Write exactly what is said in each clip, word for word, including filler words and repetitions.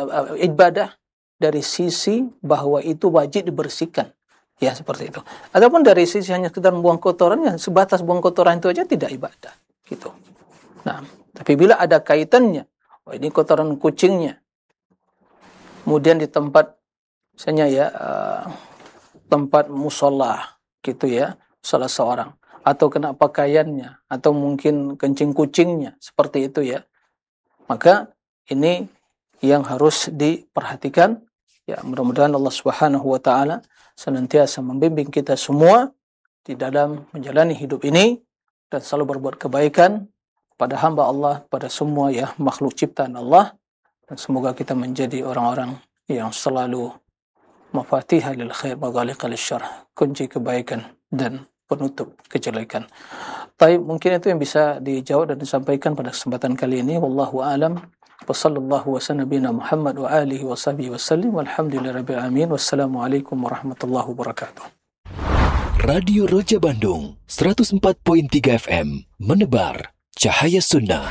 uh, ibadah dari sisi bahwa itu wajib dibersihkan. Ya, seperti itu. Ataupun dari sisi hanya sekedar buang kotoran, ya sebatas buang kotoran itu aja tidak ibadah, gitu. Nah, tapi bila ada kaitannya, oh ini kotoran kucingnya, kemudian di tempat, misalnya ya, uh, tempat musola, gitu ya, salah seorang, atau kena pakaiannya, atau mungkin kencing kucingnya, seperti itu ya, maka ini yang harus diperhatikan. Ya, mudah-mudahan Allah Subhanahu wa taala senantiasa membimbing kita semua di dalam menjalani hidup ini dan selalu berbuat kebaikan pada hamba Allah, pada semua ya makhluk ciptaan Allah, dan semoga kita menjadi orang-orang yang selalu mafatihah lil khair maghaliqa lisyarr, kunci kebaikan dan penutup kejelekan. Baik, mungkin itu yang bisa dijawab dan disampaikan pada kesempatan kali ini. Wallahu a'lam. Wassallallahu wasallam nabiyana Muhammad wa alihi wa sahbihi wasallim. Walhamdulillahirabbil alamin. Wassalamualaikum warahmatullahi wabarakatuh. Radio Roja Bandung seratus empat koma tiga F M menebar cahaya sunnah.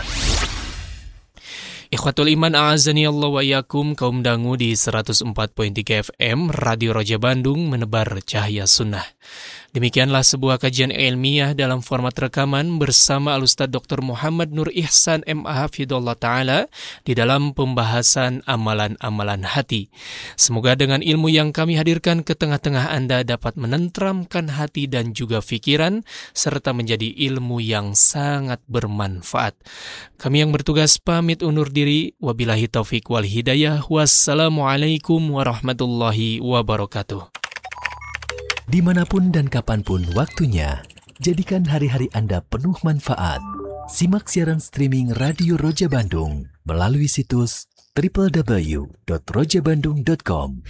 Ikhwatul iman a'azani Allah wa iyyakum, kaum dangu di seratus empat koma tiga F M Radio Roja Bandung menebar cahaya sunnah. Demikianlah sebuah kajian ilmiah dalam format rekaman bersama Al-Ustaz Doktor Muhammad Nur Ihsan M A Hafidhullah Ta'ala di dalam pembahasan amalan-amalan hati. Semoga dengan ilmu yang kami hadirkan ke tengah-tengah Anda dapat menenteramkan hati dan juga pikiran, serta menjadi ilmu yang sangat bermanfaat. Kami yang bertugas pamit undur diri. Wabillahi taufik wal hidayah. Wassalamualaikum warahmatullahi wabarakatuh. Dimanapun dan kapanpun waktunya, jadikan hari-hari Anda penuh manfaat. Simak siaran streaming Radio Roja Bandung melalui situs double-u double-u double-u dot roja bandung dot com.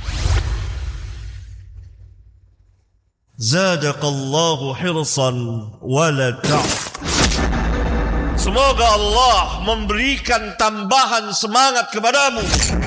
Zadaqallahu hirsan wala ta'f. Semoga Allah memberikan tambahan semangat kepadamu